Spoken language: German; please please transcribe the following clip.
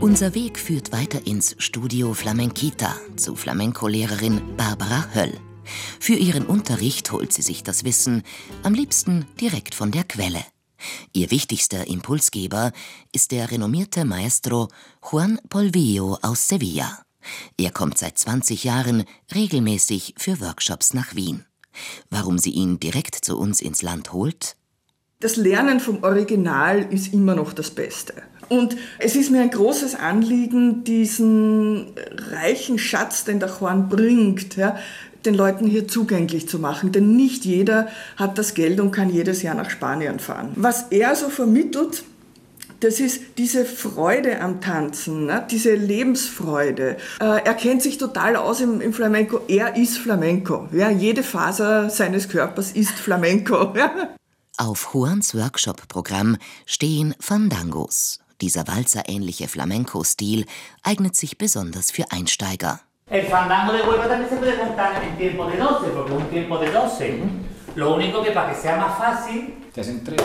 Unser Weg führt weiter ins Studio Flamenquita zu Flamenco-Lehrerin Barbara Höll. Für ihren Unterricht holt sie sich das Wissen am liebsten direkt von der Quelle. Ihr wichtigster Impulsgeber ist der renommierte Maestro Juan Polvillo aus Sevilla. Er kommt seit 20 Jahren regelmäßig für Workshops nach Wien. Warum sie ihn direkt zu uns ins Land holt? Das Lernen vom Original ist immer noch das Beste. Und es ist mir ein großes Anliegen, diesen reichen Schatz, den der Juan bringt, den Leuten hier zugänglich zu machen. Denn nicht jeder hat das Geld und kann jedes Jahr nach Spanien fahren. Was er so vermittelt, das ist diese Freude am Tanzen, diese Lebensfreude. Er kennt sich total aus im Flamenco. Er ist Flamenco. Ja, jede Faser seines Körpers ist Flamenco. Ja. Auf Juans Workshop-Programm stehen Fandangos. Dieser walzerähnliche Flamenco-Stil eignet sich besonders für Einsteiger. El fandango de Huelva también se puede contar en tiempo de 12, porque es un tiempo de 12. Lo único que para que sea más fácil,